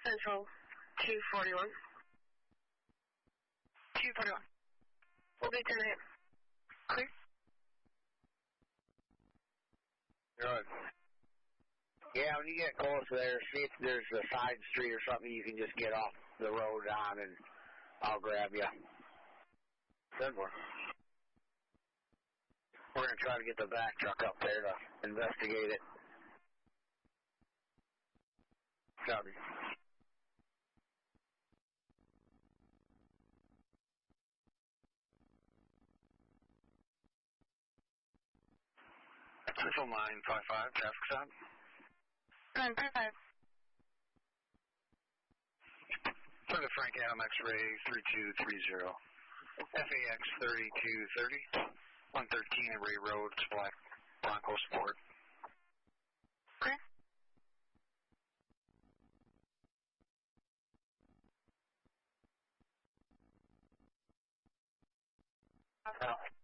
Central 241. 241. We'll be 10 a.m. Clear. Good. Yeah, when you get close there, see if there's a side street or something you can just get off the road on, and I'll grab you. Good one. We're going to try to get the back truck up there to investigate it. Copy. Central 955, traffic stop. 955. For the Frank Adam X-ray 3230. FAX 3230. 113 Ray Road, Black Bronco Sport. Okay.